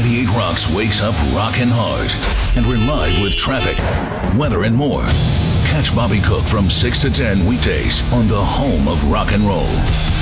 98 Rocks wakes up rockin' hard. And we're live with traffic, weather, and more. Catch Bobby Cook from 6 to 10 weekdays on the home of rock and roll.